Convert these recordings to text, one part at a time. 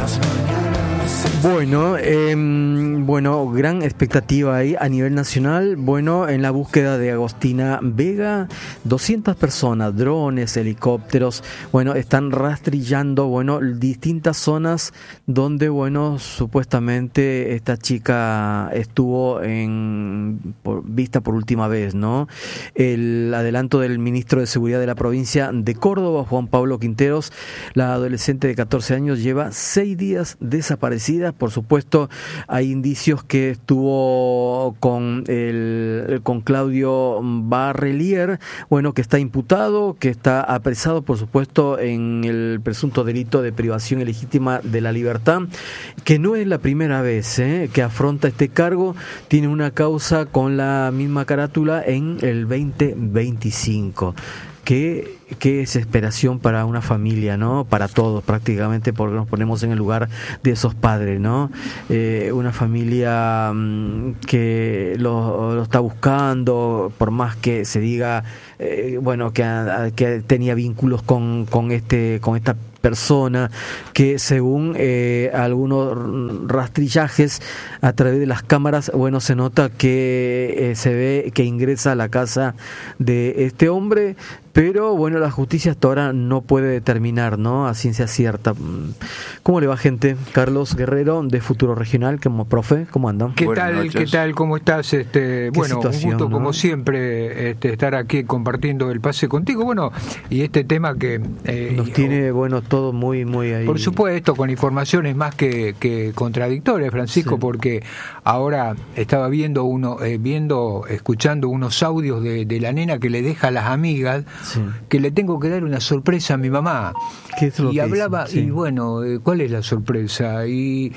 Bueno, gran expectativa ahí a nivel nacional. Bueno, en la búsqueda de Agostina Vega, 200 personas, drones, helicópteros, bueno, están rastrillando, bueno, distintas zonas donde, bueno, supuestamente esta chica estuvo vista por última vez, ¿no? El adelanto del ministro de Seguridad de la provincia de Córdoba, Juan Pablo Quinteros, la adolescente de 14 años lleva 6 días desaparecida. Por supuesto, hay indicios que estuvo con Claudio Barrelier, bueno, que está imputado, que está apresado, por supuesto, en el presunto delito de privación ilegítima de la libertad, que no es la primera vez que afronta este cargo. Tiene una causa con la misma carátula en el 2025. Qué desesperación para una familia, ¿no? Para todos prácticamente, porque nos ponemos en el lugar de esos padres, ¿no? Una familia que lo está buscando, por más que se diga, bueno, que tenía vínculos con esta persona, que según algunos rastrillajes a través de las cámaras, bueno, se nota que se ve que ingresa a la casa de este hombre, pero bueno, la justicia hasta ahora no puede determinar, ¿no?, a ciencia cierta. ¿Cómo le va, gente? Carlos Guerrero, de Futuro Regional, como profe, ¿cómo andan? ¿Qué tal? ¿Cómo estás? Bueno, un gusto, ¿no?, como siempre, estar aquí compartiendo el pase contigo, bueno, y este tema que nos tiene, bueno, todo muy ahí. Por supuesto, con informaciones más que contradictorias, Francisco, sí, porque ahora estaba escuchando unos audios de la nena que le deja a las amigas, sí, que le tengo que dar una sorpresa a mi mamá. ¿Qué es lo que hablaba, dice? Sí. Y bueno, ¿cuál es la sorpresa? Y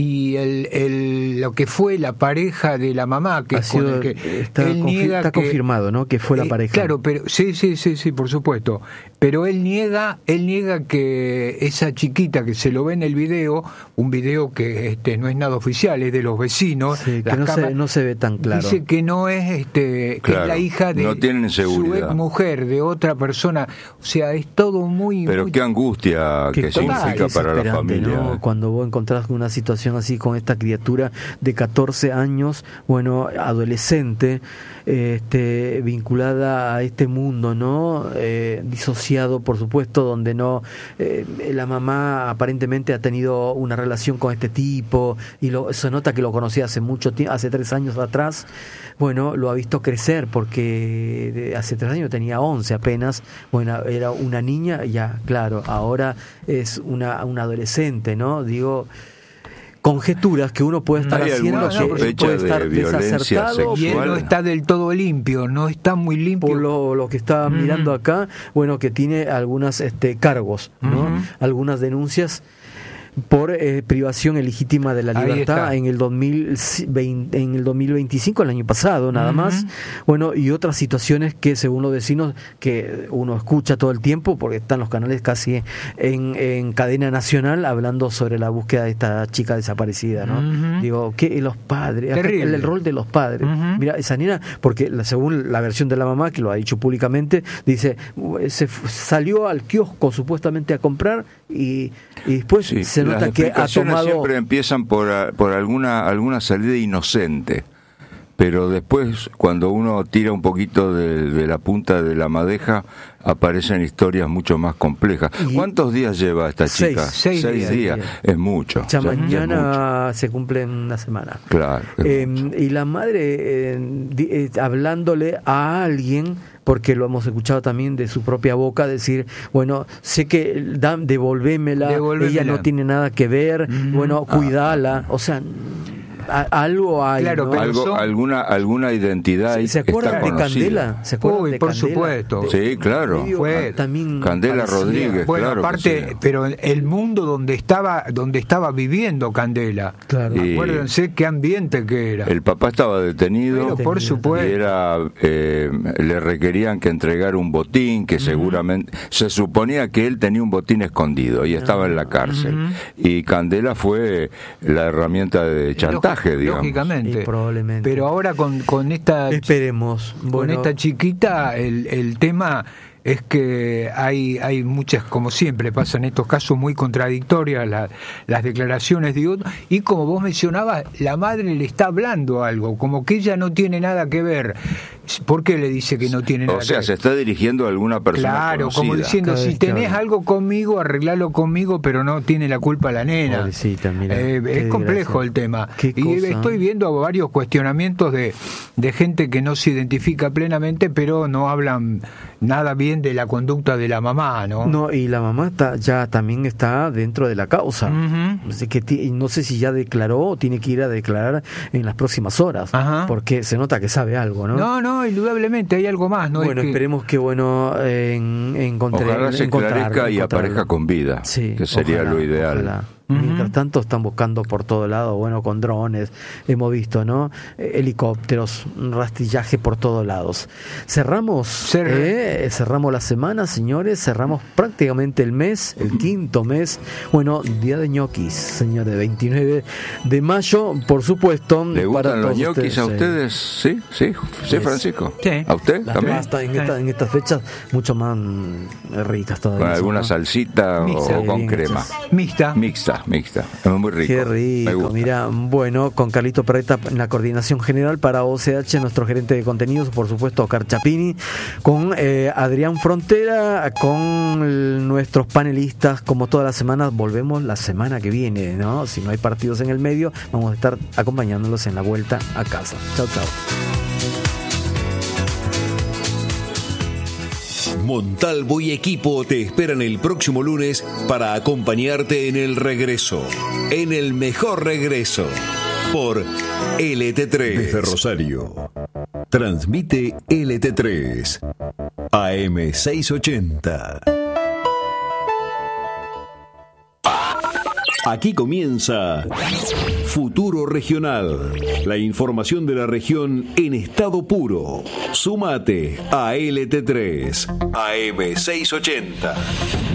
lo que fue la pareja de la mamá, que con el que él niega, está confirmado, ¿no?, que fue la pareja. Claro, pero sí, por supuesto. Pero él niega que esa chiquita que se lo ve en el video, un video que no es nada oficial, es de los vecinos, sí, que no se ve tan claro. Dice que no es que claro, es la hija de no tienen su ex mujer, de otra persona. O sea, es todo muy... Pero qué angustia que significa para la familia, ¿no? Cuando vos encontrás una situación así con esta criatura de 14 años, bueno, adolescente, vinculada a este mundo, ¿no? Disociado, por supuesto, donde no la mamá aparentemente ha tenido una relación con este tipo y se nota que lo conocía hace mucho tiempo, hace 3 años atrás. Bueno, lo ha visto crecer porque hace 3 años tenía 11 apenas. Bueno, era una niña, ya, claro, ahora es una adolescente, ¿no? Digo, conjeturas que uno puede estar haciendo, que puede estar desacertado, y él no está del todo limpio, no está muy limpio. Por lo que está mirando acá, bueno, que tiene algunas cargos, ¿no? Algunas denuncias por privación ilegítima de la libertad en el 2025, el año pasado, nada más. Bueno, y otras situaciones que, según los vecinos, que uno escucha todo el tiempo, porque están los canales casi en cadena nacional hablando sobre la búsqueda de esta chica desaparecida, ¿no? Digo, que los padres, el rol de los padres. Mira, esa nena, porque según la versión de la mamá, que lo ha dicho públicamente, dice, salió al kiosco supuestamente a comprar y después se nota que ha tomado... siempre empiezan por alguna salida inocente, pero después, cuando uno tira un poquito de la punta de la madeja, aparecen historias mucho más complejas. ¿Cuántos días lleva esta chica? 6 días. Es mucho. Ya mañana se cumple una semana. Claro. Y la madre hablándole a alguien, porque lo hemos escuchado también de su propia boca, decir, bueno, sé que devolvémela, ella no tiene nada que ver, bueno, cuidala, o sea... algo hay, claro, ¿no? Pero alguna identidad. ¿Se acuerdan de Candela? ¿Se acuerdan de por Candela? Supuesto. Sí, claro. Fue también Candela Rodríguez. Bueno, claro, aparte, pero el mundo donde estaba viviendo Candela. Claro. Acuérdense qué ambiente que era. El papá estaba detenido. Pero, por supuesto. Y le requerían que entregara un botín que seguramente se suponía que él tenía un botín escondido y estaba en la cárcel. Y Candela fue la herramienta de chantaje. Lógicamente, probablemente. Pero ahora con esta esperemos, con esta chiquita el tema es que hay muchas, como siempre pasa en estos casos, muy contradictorias las declaraciones de uno, y como vos mencionabas, la madre le está hablando algo, como que ella no tiene nada que ver. ¿Por qué le dice que no tiene nada que ver? O sea, se está dirigiendo a alguna persona claro, conocida. como diciendo, si tenés algo conmigo, arreglalo conmigo, pero no tiene la culpa la nena. Pobrecita, mira, es complejo el tema. Y estoy viendo varios cuestionamientos de gente que no se identifica plenamente, pero no hablan nada bien de la conducta de la mamá, ¿no? No, y la mamá ya también está dentro de la causa. Así que no sé si ya declaró o tiene que ir a declarar en las próximas horas, porque se nota que sabe algo, ¿no? No, indudablemente hay algo más, ¿no? Bueno, esperemos que ojalá se esclarezca y aparezca con vida, sí, que sería ojalá, lo ideal. Ojalá. Mientras tanto están buscando por todo lado, bueno, con drones, hemos visto, ¿no? Helicópteros, rastrillaje por todos lados. Cerramos la semana, señores, cerramos prácticamente el mes, el quinto mes. Bueno, día de ñoquis, señores, 29 de mayo, por supuesto. ¿Le gustan los ñoquis a ustedes? Sí, Francisco. Sí. ¿A usted también? En estas fechas mucho más ricas todavía. ¿Con alguna salsita o con crema? Mixta. Es muy rico. Qué rico, mira, bueno, con Carlito Perreta en la coordinación general para OCH, nuestro gerente de contenidos, por supuesto, Oscar Chapini, con Adrián Frontera, con nuestros panelistas, como todas las semanas. Volvemos la semana que viene, ¿no? Si no hay partidos en el medio, vamos a estar acompañándolos en la vuelta a casa. Chao. Montalvo y equipo te esperan el próximo lunes para acompañarte en el regreso, en el mejor regreso, por LT3. Desde Rosario, transmite LT3, AM 680. Aquí comienza Futuro Regional, la información de la región en estado puro. Súmate a LT3, AM 680.